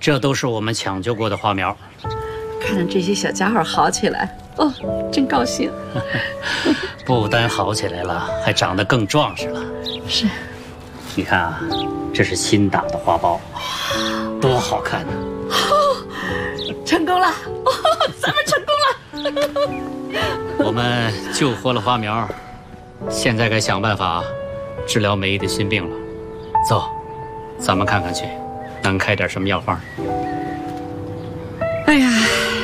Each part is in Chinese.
这都是我们抢救过的花苗。 看着这些小家伙好起来，哦，真高兴。 不单好起来了，还长得更壮实了。 是， 你看啊，这是新打的花苞，多好看呢！ 成功了，哦，咱们成功了。 我们救活了花苗，现在该想办法治疗梅姨的心病了。走，咱们看看去，能开点什么药方？ 哎呀，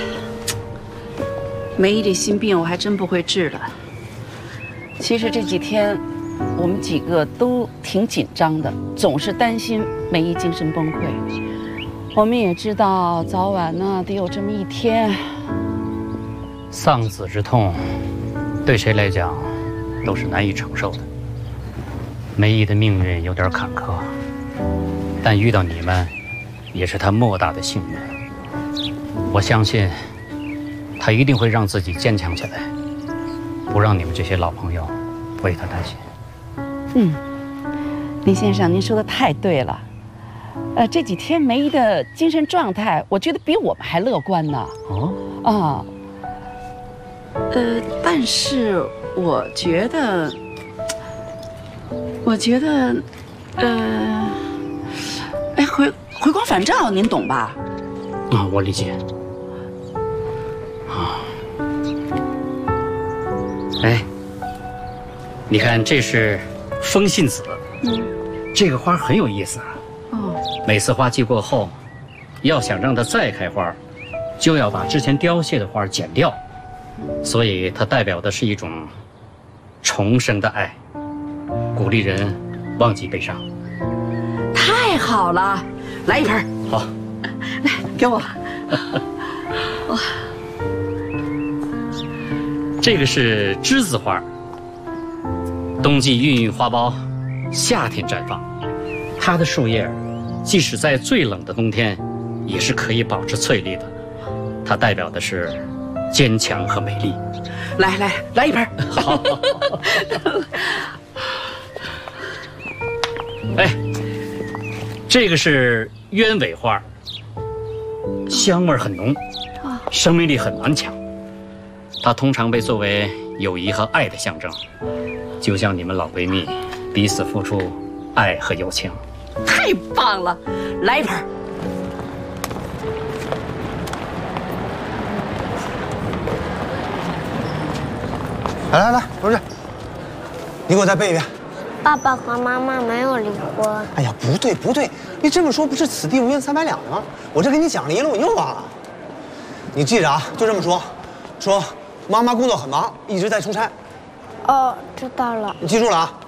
梅姨这心病我还真不会治了。其实这几天我们几个都挺紧张的，总是担心梅姨精神崩溃。我们也知道早晚呢得有这么一天。 丧子之痛，对谁来讲都是难以承受的。梅姨的命运有点坎坷，但遇到你们，也是她莫大的幸运。我相信，她一定会让自己坚强起来，不让你们这些老朋友为她担心。 林先生，您说的太对了。这几天梅姨的精神状态，我觉得比我们还乐观呢。哦。但是我觉得，回光返照，您懂吧？ 我理解。哎，你看，这是风信子，这个花很有意思啊。每次花季过后，要想让它再开花，就要把之前凋谢的花剪掉，所以它代表的是一种重生的爱，鼓励人忘记悲伤。 太好了，来一盆。 好， 来给我。哇， 这个是栀子花，冬季孕育花苞，夏天绽放。它的树叶即使在最冷的冬天，也是可以保持翠绿的。它代表的是坚强和美丽。 来一盆。 好。哎，这个是鸢尾花，香味很浓，生命力很顽强。它通常被作为友谊和爱的象征，就像你们老闺蜜彼此付出爱和友情。 太棒了，来一盆。 来，不是，你给我再背一遍。 爸爸和妈妈没有离婚。 哎呀，不对，你这么说不是此地无银三百两吗？我这给你讲了一路，你又忘了。你记着啊，就这么说，说妈妈工作很忙，一直在出差。 哦，知道了。 你记住了啊。